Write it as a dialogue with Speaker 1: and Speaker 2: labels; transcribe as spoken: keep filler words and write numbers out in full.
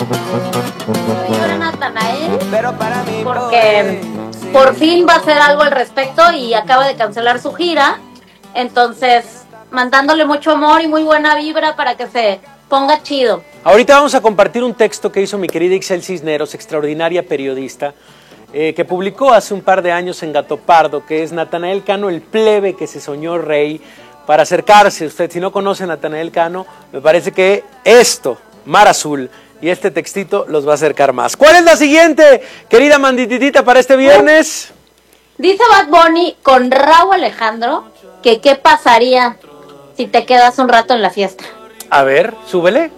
Speaker 1: Señora Natanael, porque por fin va a hacer algo al respecto y acaba de cancelar su gira. Entonces, mandándole mucho amor y muy buena vibra para que se ponga chido.
Speaker 2: Ahorita vamos a compartir un texto que hizo mi querida Ixel Cisneros, extraordinaria periodista, eh, que publicó hace un par de años en Gato Pardo, que es Natanael Cano, el plebe que se soñó rey, para acercarse. Usted, si no conoce a Natanael Cano, me parece que esto, Mar Azul, y este textito los va a acercar más. ¿Cuál es la siguiente, querida Mandititita, para este viernes?
Speaker 1: Dice Bad Bunny con Rauw Alejandro que qué pasaría si te quedas un rato en la fiesta.
Speaker 2: A ver, súbele.